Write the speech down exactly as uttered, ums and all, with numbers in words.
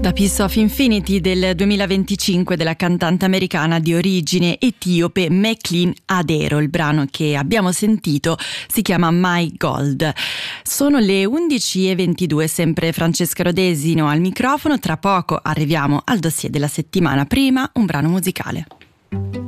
The Piece of Infinity del duemilaventicinque della cantante americana di origine etiope Mechlin Adero. Il brano che abbiamo sentito si chiama My Gold. Sono le undici e ventidue, sempre Francesca Rodesino al microfono. Tra poco arriviamo al dossier della settimana. Prima un brano musicale.